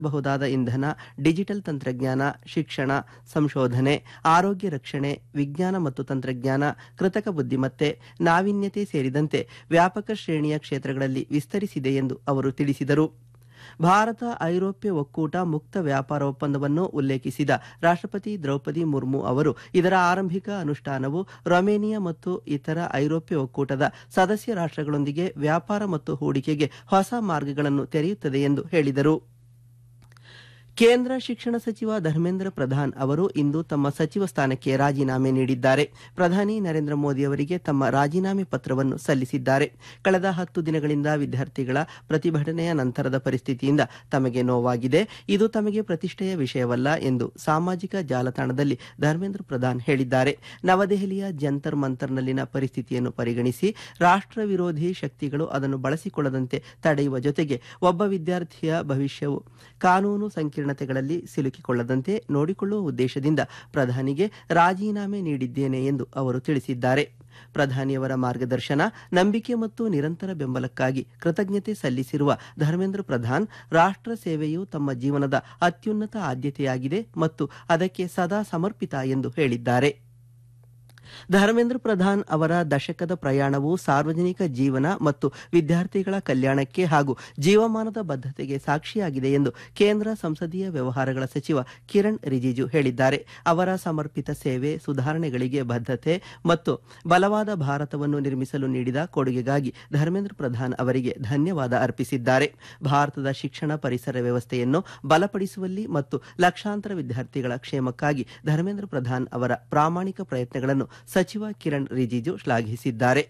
ಬಹುದಾದ ಇಂಧನ, ಡಿಜಿಟಲ್ ತಂತ್ರಜ್ಞಾನ, ಶಿಕ್ಷಣ, ಸಂಶೋಧನೆ, ಆರೋಗ್ಯ ರಕ್ಷಣೆ, ವಿಜ್ಞಾನ ಮತ್ತು ತಂತ್ರಜ್ಞಾನ, ಕೃತಕ ಬುದ್ಧಿಮತ್ತೆ, ನಾವೀನ್ಯತೆ ಸೇರಿದಂತೆ ವ್ಯಾಪಕ ಶ್ರೇಣಿಯ ಕ್ಷೇತ್ರಗಳಲ್ಲಿ ವಿಸ್ತರಿಸಿದೆ ಎಂದು ಅವರು ತಿಳಿಸಿದರು. ಭಾರತ ಐರೋಪ್ಯ ಒಕ್ಕೂಟ ಮುಕ್ತ ವ್ಯಾಪಾರ ಒಪ್ಪಂದವನ್ನು ಉಲ್ಲೇಖಿಸಿದ ರಾಷ್ಟ್ರಪತಿ ದ್ರೌಪದಿ ಮುರ್ಮು ಅವರು ಇದರ ಆರಂಭಿಕ ಅನುಷ್ಠಾನವು ರೊಮೇನಿಯಾ ಮತ್ತು ಇತರ ಐರೋಪ್ಯ ಒಕ್ಕೂಟದ ಸದಸ್ಯ ರಾಷ್ಟ್ರಗಳೊಂದಿಗೆ ವ್ಯಾಪಾರ ಮತ್ತು ಹೂಡಿಕೆಗೆ ಹೊಸ ಮಾರ್ಗಗಳನ್ನು ತೆರೆಯುತ್ತದೆ ಎಂದು ಹೇಳಿದರು. ಕೇಂದ್ರ ಶಿಕ್ಷಣ ಸಚಿವ ಧರ್ಮೇಂದ್ರ ಪ್ರಧಾನ್ ಅವರು ಇಂದು ತಮ್ಮ ಸಚಿವ ಸ್ಥಾನಕ್ಕೆ ರಾಜೀನಾಮೆ ನೀಡಿದ್ದಾರೆ. ಪ್ರಧಾನಿ ನರೇಂದ್ರ ಮೋದಿ ಅವರಿಗೆ ತಮ್ಮ ರಾಜೀನಾಮೆ ಪತ್ರವನ್ನು ಸಲ್ಲಿಸಿದ್ದಾರೆ. ಕಳೆದ 10 ದಿನಗಳಿಂದ ವಿದ್ಯಾರ್ಥಿಗಳ ಪ್ರತಿಭಟನೆಯ ನಂತರದ ಪರಿಸ್ಥಿತಿಯಿಂದ ತಮಗೆ ನೋವಾಗಿದೆ. ಇದು ತಮಗೆ ಪ್ರತಿಷ್ಠೆಯ ವಿಷಯವಲ್ಲ ಎಂದು ಸಾಮಾಜಿಕ ಜಾಲತಾಣದಲ್ಲಿ ಧರ್ಮೇಂದ್ರ ಪ್ರಧಾನ್ ಹೇಳಿದ್ದಾರೆ. ನವದೆಹಲಿಯ ಜಂತರ್ ಮಂತರ್ನಲ್ಲಿನ ಪರಿಸ್ಥಿತಿಯನ್ನು ಪರಿಗಣಿಸಿ ರಾಷ್ಟ್ರ ವಿರೋಧಿ ಶಕ್ತಿಗಳು ಅದನ್ನು ಬಳಸಿಕೊಳ್ಳದಂತೆ ತಡೆಯುವ ಜೊತೆಗೆ ಒಬ್ಬ ವಿದ್ಯಾರ್ಥಿಯ ಭವಿಷ್ಯವು ಕಾನೂನು ಸಂಕೀರ್ಣತೆಗಳಲ್ಲಿ ಸಿಲುಕಿಕೊಳ್ಳದಂತೆ ನೋಡಿಕೊಳ್ಳುವ ಉದ್ದೇಶದಿಂದ ಪ್ರಧಾನಿಗೆ ರಾಜೀನಾಮೆ ನೀಡಿದ್ದೇನೆ ಎಂದು ಅವರು ತಿಳಿಸಿದ್ದಾರೆ. ಪ್ರಧಾನಿಯವರ ಮಾರ್ಗದರ್ಶನ, ನಂಬಿಕೆ ಮತ್ತು ನಿರಂತರ ಬೆಂಬಲಕ್ಕಾಗಿ ಕೃತಜ್ಞತೆ ಸಲ್ಲಿಸಿರುವ ಧರ್ಮೇಂದ್ರ ಪ್ರಧಾನ್, ರಾಷ್ಟ್ರ ಸೇವೆಯು ತಮ್ಮ ಜೀವನದ ಅತ್ಯುನ್ನತ ಆದ್ಯತೆಯಾಗಿದೆ ಮತ್ತು ಅದಕ್ಕೆ ಸದಾ ಸಮರ್ಪಿತ ಎಂದು ಹೇಳಿದ್ದಾರೆ. ಧರ್ಮೇಂದ್ರ ಪ್ರಧಾನ್ ಅವರ ದಶಕದ ಪ್ರಯಾಣವು ಸಾರ್ವಜನಿಕ ಜೀವನ ಮತ್ತು ವಿದ್ಯಾರ್ಥಿಗಳ ಕಲ್ಯಾಣಕ್ಕೆ ಹಾಗೂ ಜೀವಮಾನದ ಬದ್ಧತೆಗೆ ಸಾಕ್ಷಿಯಾಗಿದೆ ಎಂದು ಕೇಂದ್ರ ಸಂಸದೀಯ ವ್ಯವಹಾರಗಳ ಸಚಿವ ಕಿರಣ್ ರಿಜಿಜು ಹೇಳಿದ್ದಾರೆ. ಅವರ ಸಮರ್ಪಿತ ಸೇವೆ, ಸುಧಾರಣೆಗಳಿಗೆ ಬದ್ಧತೆ ಮತ್ತು ಬಲವಾದ ಭಾರತವನ್ನು ನಿರ್ಮಿಸಲು ನೀಡಿದ ಕೊಡುಗೆಗಾಗಿ ಧರ್ಮೇಂದ್ರ ಪ್ರಧಾನ್ ಅವರಿಗೆ ಧನ್ಯವಾದ ಅರ್ಪಿಸಿದ್ದಾರೆ. ಭಾರತದ ಶಿಕ್ಷಣ ಪರಿಸರ ವ್ಯವಸ್ಥೆಯನ್ನು ಬಲಪಡಿಸುವಲ್ಲಿ ಮತ್ತು ಲಕ್ಷಾಂತರ ವಿದ್ಯಾರ್ಥಿಗಳ ಕ್ಷೇಮಕ್ಕಾಗಿ ಧರ್ಮೇಂದ್ರ ಪ್ರಧಾನ್ ಅವರ ಪ್ರಾಮಾಣಿಕ ಪ್ರಯತ್ನಗಳನ್ನು ಸಚಿವ ಕಿರಣ್ ರಿಜಿಜು ಶ್ಲಾಘಿಸಿದ್ದಾರೆ.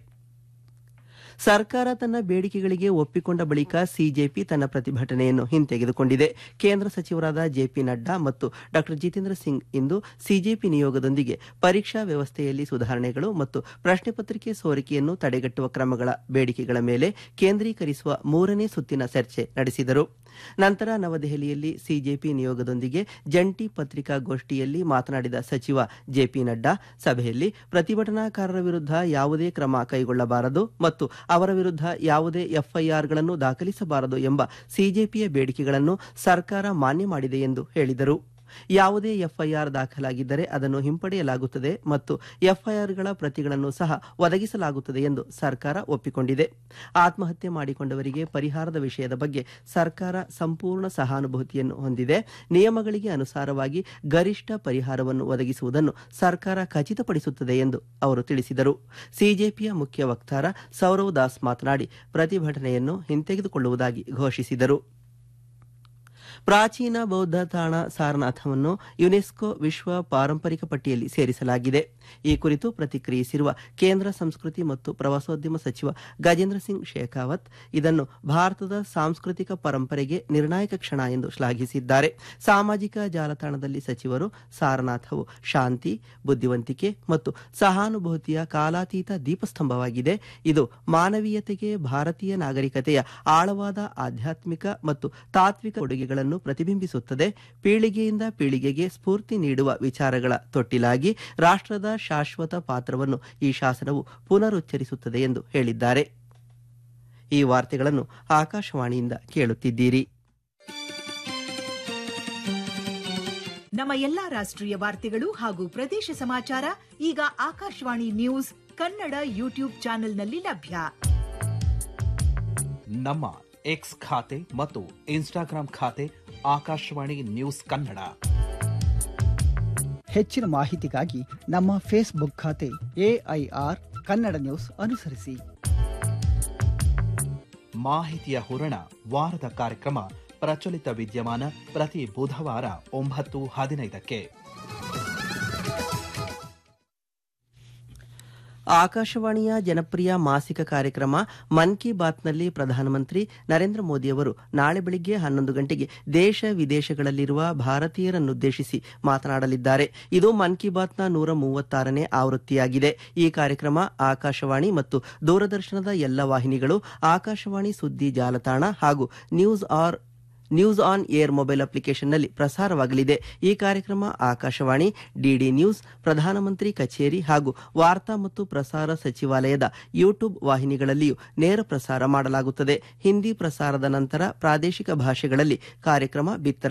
ಸರ್ಕಾರ ತನ್ನ ಬೇಡಿಕೆಗಳಿಗೆ ಒಪ್ಪಿಕೊಂಡ ಬಳಿಕ ಸಿಜೆಪಿ ತನ್ನ ಪ್ರತಿಭಟನೆಯನ್ನು ಹಿಂತೆಗೆದುಕೊಂಡಿದೆ. ಕೇಂದ್ರ ಸಚಿವರಾದ ಜೆಪಿ ನಡ್ಡಾ ಮತ್ತು ಡಾ ಜಿತೇಂದ್ರ ಸಿಂಗ್ ಇಂದು ಸಿಜೆಪಿ ನಿಯೋಗದೊಂದಿಗೆ ಪರೀಕ್ಷಾ ವ್ಯವಸ್ಥೆಯಲ್ಲಿ ಸುಧಾರಣೆಗಳು ಮತ್ತು ಪ್ರಶ್ನೆ ಪತ್ರಿಕೆ ಸೋರಿಕೆಯನ್ನು ತಡೆಗಟ್ಟುವ ಕ್ರಮಗಳ ಬೇಡಿಕೆಗಳ ಮೇಲೆ ಕೇಂದ್ರೀಕರಿಸುವ 3ನೇ ಸುತ್ತಿನ ಚರ್ಚೆ ನಡೆಸಿದರು. ನಂತರ ನವದೆಹಲಿಯಲ್ಲಿ ಸಿಜೆಪಿ ನಿಯೋಗದೊಂದಿಗೆ ಜಂಟಿ ಪತ್ರಿಕಾಗೋಷ್ಠಿಯಲ್ಲಿ ಮಾತನಾಡಿದ ಸಚಿವ ಜೆಪಿ ನಡ್ಡಾ, ಸಭೆಯಲ್ಲಿ ಪ್ರತಿಭಟನಾಕಾರರ ವಿರುದ್ಧ ಯಾವುದೇ ಕ್ರಮ ಕೈಗೊಳ್ಳಬಾರದು ಮತ್ತು ಅವರ ವಿರುದ್ಧ ಯಾವುದೇ ಎಫ್ಐಆರ್ಗಳನ್ನು ದಾಖಲಿಸಬಾರದು ಎಂಬ ಸಿಜೆಪಿಯ ಬೇಡಿಕೆಗಳನ್ನು ಸರ್ಕಾರ ಮಾನ್ಯ ಮಾಡಿದೆ ಎಂದು ಹೇಳಿದರು. ಯಾವುದೇ ಎಫ್ಐಆರ್ ದಾಖಲಾಗಿದ್ದರೆ ಅದನ್ನು ಹಿಂಪಡೆಯಲಾಗುತ್ತದೆ ಮತ್ತು ಎಫ್ಐಆರ್ಗಳ ಪ್ರತಿಗಳನ್ನು ಸಹ ಒದಗಿಸಲಾಗುತ್ತದೆ ಎಂದು ಸರ್ಕಾರ ಒಪ್ಪಿಕೊಂಡಿದೆ. ಆತ್ಮಹತ್ಯೆ ಮಾಡಿಕೊಂಡವರಿಗೆ ಪರಿಹಾರದ ವಿಷಯದ ಬಗ್ಗೆ ಸರ್ಕಾರ ಸಂಪೂರ್ಣ ಸಹಾನುಭೂತಿಯನ್ನು ಹೊಂದಿದೆ. ನಿಯಮಗಳಿಗೆ ಅನುಸಾರವಾಗಿ ಗರಿಷ್ಠ ಪರಿಹಾರವನ್ನು ಒದಗಿಸುವುದನ್ನು ಸರ್ಕಾರ ಖಚಿತಪಡಿಸುತ್ತದೆ ಎಂದು ಅವರು ತಿಳಿಸಿದರು. ಸಿಜೆಪಿಯ ಮುಖ್ಯ ವಕ್ತಾರ ಸೌರವ್ ದಾಸ್ ಮಾತನಾಡಿ ಪ್ರತಿಭಟನೆಯನ್ನು ಹಿಂತೆಗೆದುಕೊಳ್ಳುವುದಾಗಿ ಘೋಷಿಸಿದರು. ಪ್ರಾಚೀನ ಬೌದ್ಧ ತಾಣ ಸಾರನಾಥವನ್ನು ಯುನೆಸ್ಕೋ ವಿಶ್ವ ಪಾರಂಪರಿಕ ಪಟ್ಟಿಯಲ್ಲಿ ಸೇರಿಸಲಾಗಿದೆ. ಈ ಕುರಿತು ಪ್ರತಿಕ್ರಿಯಿಸಿರುವ ಕೇಂದ್ರ ಸಂಸ್ಕೃತಿ ಮತ್ತು ಪ್ರವಾಸೋದ್ಯಮ ಸಚಿವ ಗಜೇಂದ್ರ ಸಿಂಗ್ ಶೇಖಾವತ್, ಇದನ್ನು ಭಾರತದ ಸಾಂಸ್ಕೃತಿಕ ಪರಂಪರೆಗೆ ನಿರ್ಣಾಯಕ ಕ್ಷಣ ಎಂದು ಶ್ಲಾಘಿಸಿದ್ದಾರೆ. ಸಾಮಾಜಿಕ ಜಾಲತಾಣದಲ್ಲಿ ಸಚಿವರು, ಸಾರನಾಥವು ಶಾಂತಿ, ಬುದ್ಧಿವಂತಿಕೆ ಮತ್ತು ಸಹಾನುಭೂತಿಯ ಕಾಲಾತೀತ ದೀಪಸ್ತಂಭವಾಗಿದೆ. ಇದು ಮಾನವೀಯತೆಗೆ ಭಾರತೀಯ ನಾಗರಿಕತೆಯ ಆಳವಾದ ಆಧ್ಯಾತ್ಮಿಕ ಮತ್ತು ತಾತ್ವಿಕ ಕೊಡುಗೆಗಳನ್ನು ಪ್ರತಿಬಿಂಬಿಸುತ್ತದೆ. ಪೀಳಿಗೆಯಿಂದ ಪೀಳಿಗೆಗೆ ಸ್ಫೂರ್ತಿ ನೀಡುವ ವಿಚಾರಗಳ ತೊಟ್ಟಿಲಾಗಿ ರಾಷ್ಟ್ರದ ಶಾಶ್ವತ ಪಾತ್ರವನ್ನು ಈ ಶಾಸನವು ಪುನರುಚ್ಚರಿಸುತ್ತದೆ ಎಂದು ಹೇಳಿದ್ದಾರೆ. ಈ ವಾರ್ತೆಗಳನ್ನು ಆಕಾಶವಾಣಿಯಿಂದ ಕೇಳುತ್ತಿದ್ದೀರಿ. ನಮ್ಮ ಎಲ್ಲಾ ರಾಷ್ಟ್ರೀಯ ವಾರ್ತೆಗಳು ಹಾಗೂ ಪ್ರದೇಶ ಸಮಾಚಾರ ಈಗ ಆಕಾಶವಾಣಿ ನ್ಯೂಸ್ ಕನ್ನಡ ಯೂಟ್ಯೂಬ್ ಚಾನೆಲ್ನಲ್ಲಿ ಲಭ್ಯ. ನಮ್ಮ ಎಕ್ಸ್ ಖಾತೆ ಮತ್ತು ಇನ್ಸ್ಟಾಗ್ರಾಂ ಖಾತೆ ಆಕಾಶವಾಣಿ ನ್ಯೂಸ್ ಕನ್ನಡ. ಹೆಚ್ಚಿನ ಮಾಹಿತಿಗಾಗಿ ನಮ್ಮ ಫೇಸ್ಬುಕ್ ಖಾತೆ AIR ಕನ್ನಡ ನ್ಯೂಸ್ ಅನುಸರಿಸಿ. ಮಾಹಿತಿಯ ಹೂರಣ, ವಾರದ ಕಾರ್ಯಕ್ರಮ ಪ್ರಚಲಿತ ವಿದ್ಯಮಾನ ಪ್ರತಿ ಬುಧವಾರ 9:15ಕ್ಕೆ. ಆಕಾಶವಾಣಿಯ ಜನಪ್ರಿಯ ಮಾಸಿಕ ಕಾರ್ಯಕ್ರಮ ಮನ್ ಕಿ ಬಾತ್ನಲ್ಲಿ ಪ್ರಧಾನಮಂತ್ರಿ ನರೇಂದ್ರ ಮೋದಿ ಅವರು ನಾಳೆ ಬೆಳಿಗ್ಗೆ 11 ಗಂಟೆಗೆ ದೇಶ ವಿದೇಶಗಳಲ್ಲಿರುವ ಭಾರತೀಯರನ್ನುದ್ದೇಶಿಸಿ ಮಾತನಾಡಲಿದ್ದಾರೆ. ಇದು ಮನ್ ಕಿ ಬಾತ್ನ 136ನೇ ಆವೃತ್ತಿಯಾಗಿದೆ. ಈ ಕಾರ್ಯಕ್ರಮ ಆಕಾಶವಾಣಿ ಮತ್ತು ದೂರದರ್ಶನದ ಎಲ್ಲ ವಾಹಿನಿಗಳು, ಆಕಾಶವಾಣಿ ಸುದ್ದಿ ಜಾಲತಾಣ ಹಾಗೂ ನ್ಯೂಸ್ ಆನ್ ಏರ್ ಮೊಬೈಲ್ ಅಪ್ಲಿಕೇಶನ್ನಲ್ಲಿ ಪ್ರಸಾರವಾಗಲಿದೆ. ಈ ಕಾರ್ಯಕ್ರಮ ಆಕಾಶವಾಣಿ, ಡಿಡಿ ನ್ಯೂಸ್, ಪ್ರಧಾನಮಂತ್ರಿ ಕಚೇರಿ ಹಾಗೂ ವಾರ್ತಾ ಮತ್ತು ಪ್ರಸಾರ ಸಚಿವಾಲಯದ ಯೂಟ್ಯೂಬ್ ವಾಹಿನಿಗಳಲ್ಲಿಯೂ ನೇರ ಪ್ರಸಾರ ಮಾಡಲಾಗುತ್ತದೆ. ಹಿಂದಿ ಪ್ರಸಾರದ ನಂತರ ಪ್ರಾದೇಶಿಕ ಭಾಷೆಗಳಲ್ಲಿ ಕಾರ್ಯಕ್ರಮ ಬಿತ್ತರ